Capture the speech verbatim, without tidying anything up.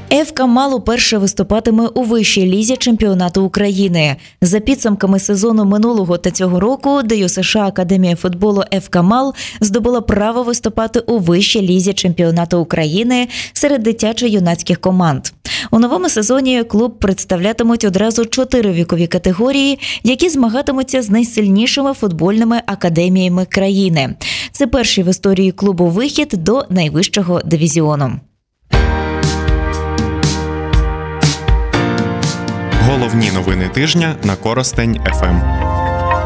еф Камал уперше виступатиме у вищій лізі чемпіонату України. За підсумками сезону минулого та цього року ДЮСШ Академія футболу еф Камал здобула право виступати у вищій лізі чемпіонату України серед дитячо-юнацьких команд. У новому сезоні клуб представлятимуть одразу чотири вікові категорії, які змагатимуться з найсильнішими футбольними академіями країни. Це перший в історії клубу вихід до найвищого дивізіону. Головні новини тижня на Коростень еф ем.